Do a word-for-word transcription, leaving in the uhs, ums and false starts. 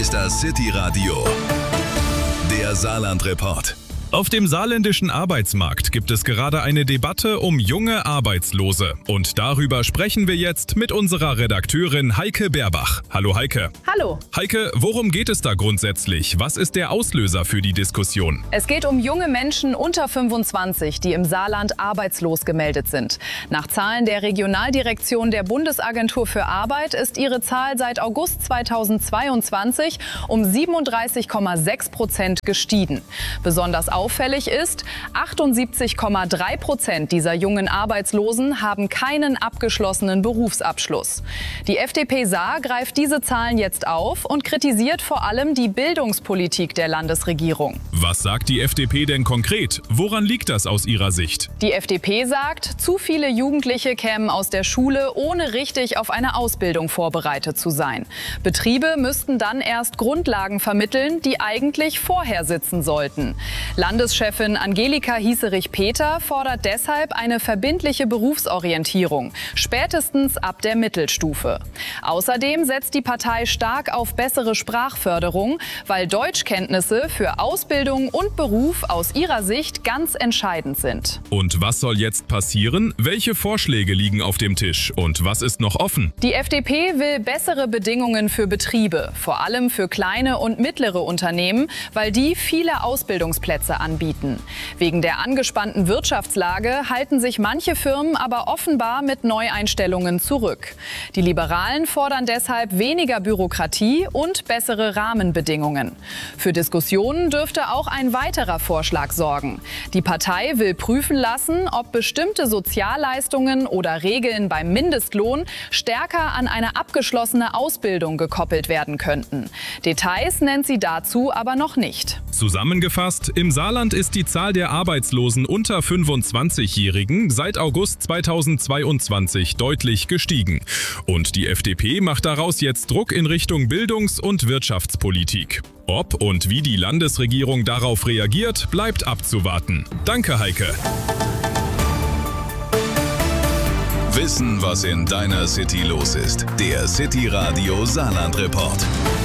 ist das City Radio, der Saarland-Report. Auf dem saarländischen Arbeitsmarkt gibt es gerade eine Debatte um junge Arbeitslose. Und darüber sprechen wir jetzt mit unserer Redakteurin Heike Berbach. Hallo Heike. Hallo. Heike, worum geht es da grundsätzlich? Was ist der Auslöser für die Diskussion? Es geht um junge Menschen unter fünfundzwanzig, die im Saarland arbeitslos gemeldet sind. Nach Zahlen der Regionaldirektion der Bundesagentur für Arbeit ist ihre Zahl seit August zweitausendzweiundzwanzig um siebenunddreißig Komma sechs Prozent gestiegen. Besonders auffällig ist, achtundsiebzig Komma drei Prozent dieser jungen Arbeitslosen haben keinen abgeschlossenen Berufsabschluss. Die F D P Saar greift diese Zahlen jetzt auf und kritisiert vor allem die Bildungspolitik der Landesregierung. Was sagt die F D P denn konkret? Woran liegt das aus ihrer Sicht? Die F D P sagt, zu viele Jugendliche kämen aus der Schule, ohne richtig auf eine Ausbildung vorbereitet zu sein. Betriebe müssten dann erst Grundlagen vermitteln, die eigentlich vorher sitzen sollten. Landeschefin Angelika Hieserich-Peter fordert deshalb eine verbindliche Berufsorientierung, spätestens ab der Mittelstufe. Außerdem setzt die Partei stark auf bessere Sprachförderung, weil Deutschkenntnisse für Ausbildung und Beruf aus ihrer Sicht ganz entscheidend sind. Und was soll jetzt passieren? Welche Vorschläge liegen auf dem Tisch? Und was ist noch offen? Die F D P will bessere Bedingungen für Betriebe, vor allem für kleine und mittlere Unternehmen, weil die viele Ausbildungsplätze anbieten. Wegen der angespannten Wirtschaftslage halten sich manche Firmen aber offenbar mit Neueinstellungen zurück. Die Liberalen fordern deshalb weniger Bürokratie und bessere Rahmenbedingungen. Für Diskussionen dürfte auch ein weiterer Vorschlag sorgen. Die Partei will prüfen lassen, ob bestimmte Sozialleistungen oder Regeln beim Mindestlohn stärker an eine abgeschlossene Ausbildung gekoppelt werden könnten. Details nennt sie dazu aber noch nicht. Zusammengefasst, im Saarland ist die Zahl der Arbeitslosen unter fünfundzwanzigjährigen seit August zweitausendzweiundzwanzig deutlich gestiegen. Und die F D P macht daraus jetzt Druck in Richtung Bildungs- und Wirtschaftspolitik. Ob und wie die Landesregierung darauf reagiert, bleibt abzuwarten. Danke, Heike. Wissen, was in deiner City los ist. Der City Radio Saarland-Report.